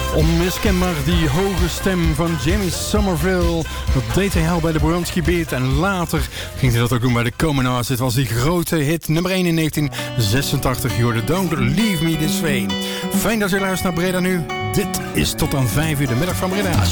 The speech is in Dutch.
Onmiskenbaar die hoge stem van Jamie Somerville. Dat deed hij al bij de Bronski Beat. En later ging hij dat ook doen bij de Common Arts. Dit was die grote hit nummer 1 in 1986. Je hoorde Don't Leave Me This Way. Fijn dat je luistert naar Breda Nu. Dit is tot aan 5 uur de middag van Breda.